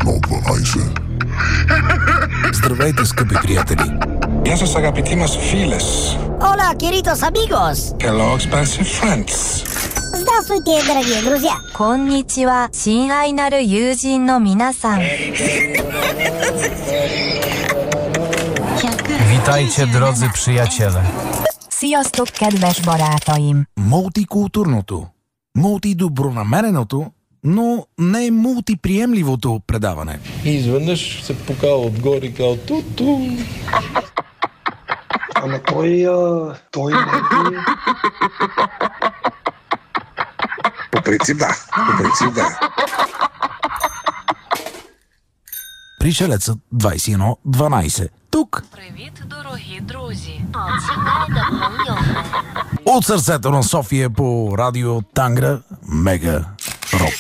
1-12. Здравейте, скъпи приятели! Γεια σας αγαπητοί μας φίλες. Hola, queridos amigos! Hello, expensive friends. Здравствуйте, дорогие друзья! こんにちは、親愛なる友人の皆さん。 Witajcie, drodzy przyjaciele. Sziasztok, kedves barátaim! Мултикултурното, мултидобронамереното, но не мултиприемливото предаване. И изведнъж се покава отгоре и казва ту-ту. Ама той не е... По принцип да. Пришелецът 2112. Тук. Привіт, дорогі друзі. От сърцето на София по радио Тангра Мега Рок.